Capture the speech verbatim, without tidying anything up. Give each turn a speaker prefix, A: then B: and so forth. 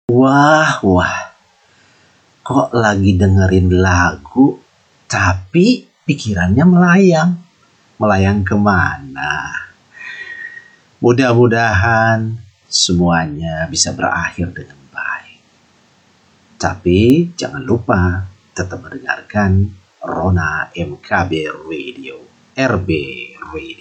A: Wah, wah, kok lagi dengerin lagu, tapi pikirannya melayang. Melayang kemana? Mudah-mudahan semuanya bisa berakhir dengan baik. Tapi jangan lupa tetap mendengarkan Rona M K B Radio, R B Radio.